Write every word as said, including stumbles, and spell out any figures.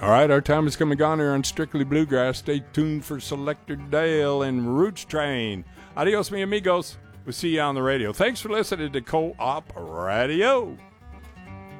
All right, our time is come and gone here on Strictly Bluegrass. Stay tuned for Selector Dale and Roots Train. Adios, mi amigos. We'll see you on the radio. Thanks for listening to Co-op Radio.